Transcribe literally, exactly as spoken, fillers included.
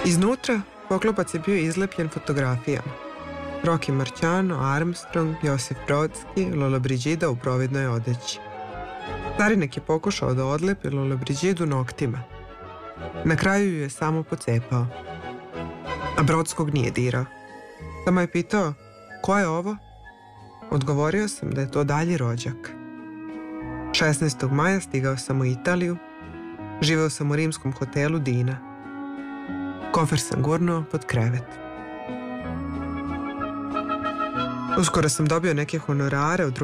Iznutra poklopac je bio izlepljen fotografijama. Rocky Marciano, Armstrong, Josif Brodski, Lollobrigida u providnoj odeći. Carinik je pokušao da odlepi Lollobrigidu noktima. Na kraju ju je samo pocepao. A Brodskog nije dirao. Samo je pitao, ko je ovo? Odgovorio sam da je to dalji rođak. šesnaestog maja stigao sam u Italiju. Živeo sam u rimskom hotelu Dina. Kofer sam gurnuo pod krevet. Uskoro sam dobio neke honorare od